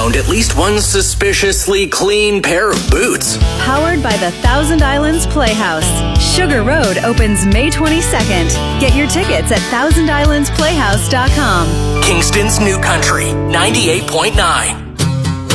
owned at least one suspiciously clean pair of boots. Powered by the Thousand Islands Playhouse. Sugar Road opens May 22nd. Get your tickets at thousandislandsplayhouse.com. Kingston's New Country, 98.9.